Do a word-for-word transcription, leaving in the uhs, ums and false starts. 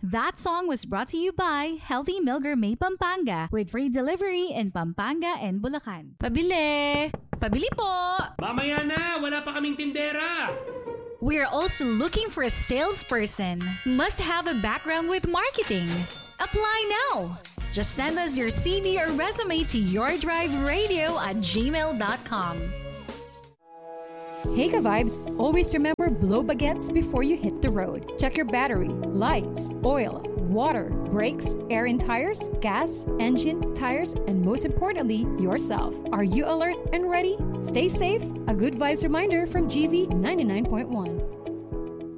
That song was brought to you by Healthy Milker May Pampanga with free delivery in Pampanga and Bulacan. Pabili! Pabili po! Mamaya na! Wala pa kaming tindera! We're also looking for a salesperson. Must have a background with marketing. Apply now! Just send us your C V or resume to yourdriveradio at gmail dot com. Hey ka-vibes, always remember blow baguettes before you hit the road. Check your battery, lights, oil, water, brakes, air in tires, gas, engine, tires, and most importantly, yourself. Are you alert and ready? Stay safe. A good vibes reminder from G V ninety-nine point one.